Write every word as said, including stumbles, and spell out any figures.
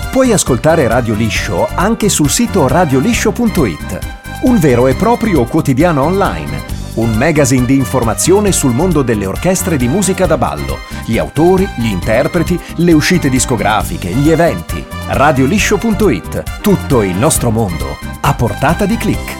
Puoi ascoltare Radio Liscio anche sul sito radio liscio punto it, un vero e proprio quotidiano online, un magazine di informazione sul mondo delle orchestre di musica da ballo, gli autori, gli interpreti, le uscite discografiche, gli eventi. radio liscio punto it, tutto il nostro mondo a portata di click.